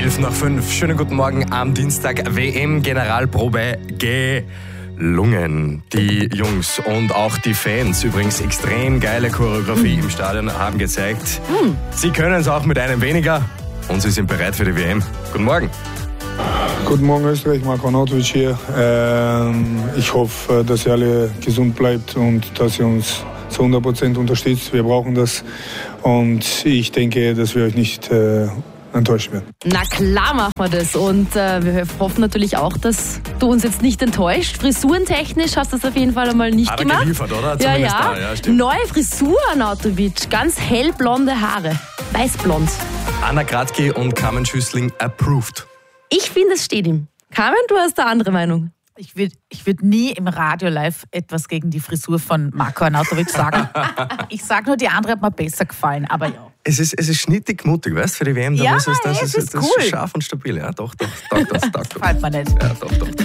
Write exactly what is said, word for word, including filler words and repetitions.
elf nach fünf. Schönen guten Morgen am Dienstag. W M-Generalprobe gelungen. Die Jungs und auch die Fans, übrigens extrem geile Choreografie im Stadion, haben gezeigt, mhm. sie können es auch mit einem weniger und sie sind bereit für die W M. Guten Morgen. Guten Morgen Österreich, Marko Arnautovic hier. Ähm, ich hoffe, dass ihr alle gesund bleibt und dass ihr uns zu hundert Prozent unterstützt. Wir brauchen das und ich denke, dass wir euch nicht äh, enttäuschen werden. Na klar machen wir das und äh, wir hoffen natürlich auch, dass du uns jetzt nicht enttäuscht. Frisurentechnisch hast du das auf jeden Fall einmal nicht Hat er gemacht. geliefert, oder? Ja, Zumindest ja. Da, ja, stimmt. Neue Frisur, Arnautovic. Ganz hellblonde Haare. Weißblond. Anna Gradke und Carmen Schüssling approved. Ich finde, es steht ihm. Carmen, du hast eine andere Meinung. Ich würde ich würd nie im Radio live etwas gegen die Frisur von Marko Arnautovic sagen. Ich sage nur, die andere hat mir besser gefallen, aber ja. Es ist, es ist schnittig mutig, weißt du, für die W M. Da Ja, muss es, das, es ist, ist das cool. ist scharf und stabil. Ja, doch, doch, doch, das, doch, Gefällt mir nicht. Ja, doch, doch.